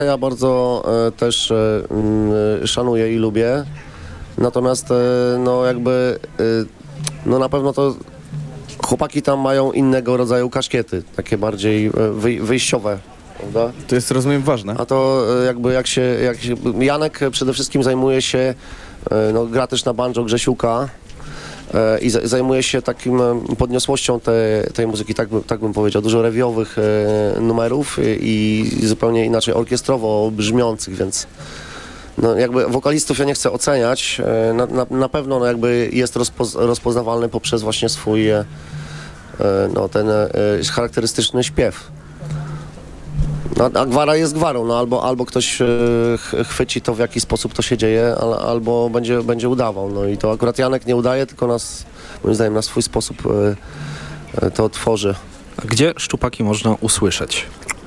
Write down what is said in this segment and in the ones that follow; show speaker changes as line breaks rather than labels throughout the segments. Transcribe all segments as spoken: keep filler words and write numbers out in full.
Ja bardzo e, też e, m, szanuję i lubię, natomiast e, no jakby e, no na pewno to chłopaki tam mają innego rodzaju kaszkiety, takie bardziej e, wyj wyjściowe, prawda?
To jest, rozumiem, ważne.
A to e, jakby jak się, jak się... Janek przede wszystkim zajmuje się, e, no gra też na banjo Grzesiuka e, i z, zajmuje się takim e, podniosłością te, tej muzyki, tak, by, tak bym powiedział, dużo rewiowych e, numerów i, i zupełnie inaczej orkiestrowo brzmiących, więc no jakby wokalistów ja nie chcę oceniać, e, na, na, na pewno no jakby jest rozpoz, rozpoznawalny poprzez właśnie swój e, no ten e, charakterystyczny śpiew. No, a gwara jest gwarą, no albo, albo ktoś e, ch chwyci to, w jaki sposób to się dzieje, al, albo będzie, będzie udawał. No i to akurat Janek nie udaje, tylko nas, moim zdaniem, na swój sposób e, e, to tworzy.
A gdzie szczupaki można usłyszeć?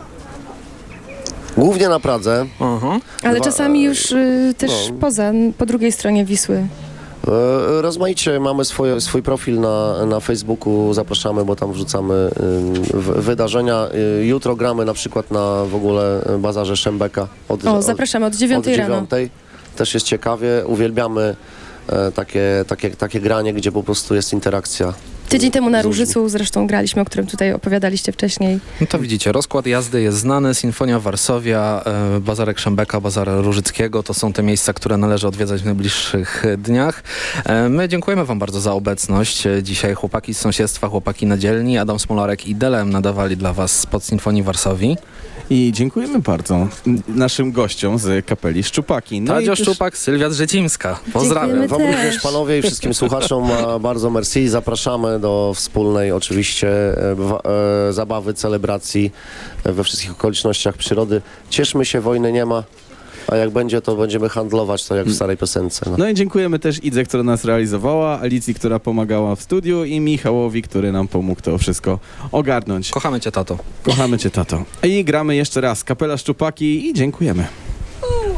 Głównie na Pradze.
Uh-huh.
Ale
Dwa-
czasami już y, też
no.
poza, po drugiej stronie Wisły.
E, Rozmaicie mamy swoje, swój profil na, na Facebooku, zapraszamy, bo tam wrzucamy y, w, wydarzenia. Y, jutro gramy na przykład na w ogóle bazarze Szembeka. Od,
O, zapraszamy od dziewiątej rano.
dziewiątej. Też jest ciekawie, uwielbiamy e, takie, takie, takie granie, gdzie po prostu jest interakcja.
Tydzień temu na
z ludźmi.
Różycu zresztą graliśmy, o którym tutaj opowiadaliście wcześniej.
No to widzicie, rozkład jazdy jest znany, Sinfonia Warszawia, e, Bazarek Szembeka, Bazar Różyckiego, to są te miejsca, które należy odwiedzać w najbliższych dniach. E, my dziękujemy wam bardzo za obecność. E, Dzisiaj chłopaki z sąsiedztwa, chłopaki na dzielni, Adam Smolarek i Delem nadawali dla was spod Sinfonii Warszawii.
I dziękujemy bardzo naszym gościom z kapeli Szczupaki. No
Tadzio
i też-
Szczupak, Sylwia Drzecińska. Pozdrawiam.
Dziękujemy.
Wam
też.
również, panowie, i wszystkim słuchaczom a, bardzo merci. Zapraszamy do wspólnej oczywiście e, wa- e, zabawy, celebracji e, we wszystkich okolicznościach przyrody. Cieszmy się, wojny nie ma, a jak będzie, to będziemy handlować, to jak w starej piosence. No.
No i dziękujemy też Idze, która nas realizowała, Alicji, która pomagała w studiu i Michałowi, który nam pomógł to wszystko ogarnąć.
Kochamy cię, tato.
Kochamy cię, tato. I gramy jeszcze raz. Kapela Szczupaki i dziękujemy.